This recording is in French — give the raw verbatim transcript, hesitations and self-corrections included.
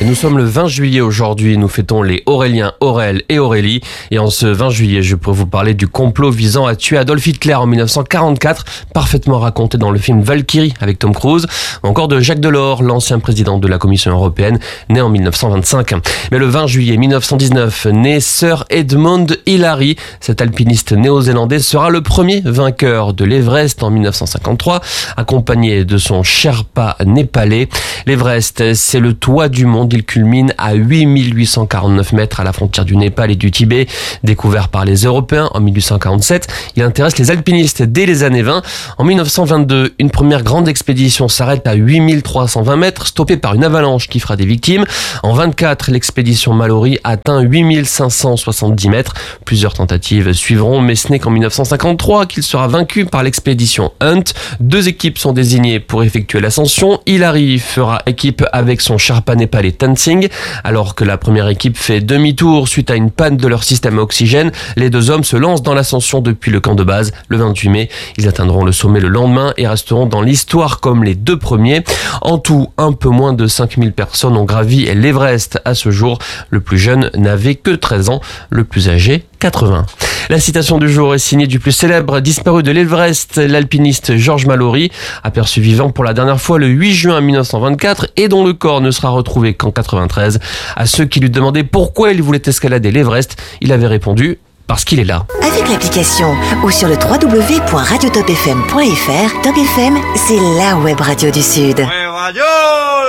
Nous sommes le vingt juillet aujourd'hui, nous fêtons les Auréliens, Aurèle et Aurélie. Et en ce vingt juillet, je pourrais vous parler du complot visant à tuer Adolf Hitler en dix-neuf cent quarante-quatre, parfaitement raconté dans le film Valkyrie avec Tom Cruise, ou encore de Jacques Delors, l'ancien président de la Commission européenne, né en dix-neuf cent vingt-cinq. Mais le vingt juillet mille neuf cent dix-neuf, naît Sir Edmund Hillary. Cet alpiniste néo-zélandais sera le premier vainqueur de l'Everest en dix-neuf cent cinquante-trois, accompagné de son Sherpa népalais. L'Everest, c'est le toit du monde. Il culmine à huit mille huit cent quarante-neuf mètres à la frontière du Népal et du Tibet. Découvert par les Européens en mille huit cent quarante-sept, il intéresse les alpinistes dès les années vingt. En dix-neuf cent vingt-deux, une première grande expédition s'arrête à huit mille trois cent vingt mètres, stoppée par une avalanche qui fera des victimes. En vingt-quatre, l'expédition Mallory atteint huit mille cinq cent soixante-dix mètres. Plusieurs tentatives suivront, mais ce n'est qu'en dix-neuf cent cinquante-trois qu'il sera vaincu par l'expédition Hunt. Deux équipes sont désignées pour effectuer l'ascension. Hillary fera équipe avec son Sherpa népalais Tenzing. Alors que la première équipe fait demi-tour suite à une panne de leur système à oxygène, les deux hommes se lancent dans l'ascension depuis le camp de base le vingt-huit mai. Ils atteindront le sommet le lendemain et resteront dans l'histoire comme les deux premiers. En tout, un peu moins de cinq mille personnes ont gravi l'Everest à ce jour. Le plus jeune n'avait que treize ans, le plus âgé quatre-vingts. La citation du jour est signée du plus célèbre disparu de l'Everest, l'alpiniste George Mallory, aperçu vivant pour la dernière fois le huit juin mille neuf cent vingt-quatre et dont le corps ne sera retrouvé qu'en quatre-vingt-treize. À ceux qui lui demandaient pourquoi il voulait escalader l'Everest, il avait répondu « parce qu'il est là ». Avec l'application ou sur le w w w point radio top f m point f r, Top F M, c'est la web radio du Sud.